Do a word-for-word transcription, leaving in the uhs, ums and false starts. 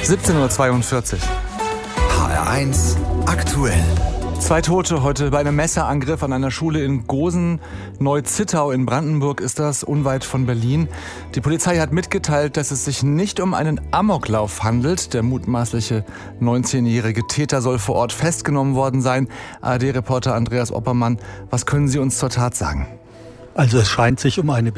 siebzehn Uhr zweiundvierzig. H R eins aktuell. Zwei Tote heute bei einem Messerangriff an einer Schule in Gosen, Neu-Zittau in Brandenburg ist das, unweit von Berlin. Die Polizei hat mitgeteilt, dass es sich nicht um einen Amoklauf handelt. Der mutmaßliche neunzehnjährige Täter soll vor Ort festgenommen worden sein. A R D-Reporter Andreas Oppermann, was können Sie uns zur Tat sagen? Also es scheint sich um eine